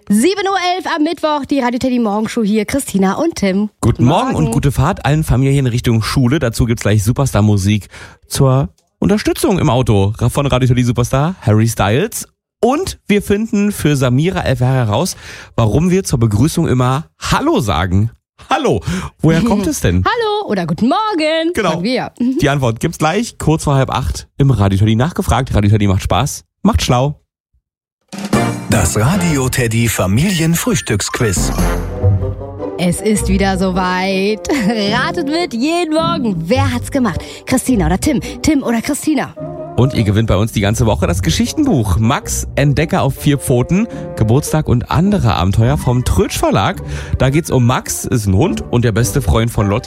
7:11 Uhr am Mittwoch, die Radio Teddy Morgenshow hier, Christina und Tim. Guten Morgen und gute Fahrt allen Familien Richtung Schule. Dazu gibt's gleich Superstar-Musik zur Unterstützung im Auto von Radio Teddy Superstar Harry Styles. Und wir finden für Samira Elfer heraus, warum wir zur Begrüßung immer Hallo sagen. Hallo, woher kommt es denn? Hallo oder guten Morgen. Genau. Sagen wir. Die Antwort gibt's gleich, kurz vor 7:30 im Radio Teddy nachgefragt. Radio Teddy macht Spaß, macht schlau. Das Radio Teddy Familienfrühstücksquiz. Es ist wieder soweit. Ratet mit jeden Morgen. Wer hat's gemacht? Christina oder Tim? Tim oder Christina? Und ihr gewinnt bei uns die ganze Woche das Geschichtenbuch Max, Entdecker auf 4 Pfoten, Geburtstag und andere Abenteuer vom Trötsch Verlag. Da geht's um Max, ist ein Hund und der beste Freund von Lotti.